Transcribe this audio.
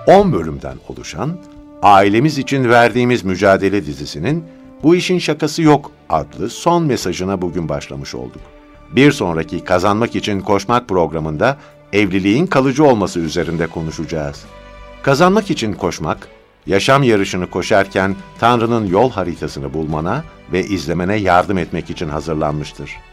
10 bölümden oluşan Ailemiz için Verdiğimiz Mücadele dizisinin Bu İşin Şakası Yok adlı son mesajına bugün başlamış olduk. Bir sonraki Kazanmak için Koşmak programında evliliğin kalıcı olması üzerinde konuşacağız. Kazanmak için koşmak, yaşam yarışını koşarken Tanrı'nın yol haritasını bulmana ve izlemene yardım etmek için hazırlanmıştır.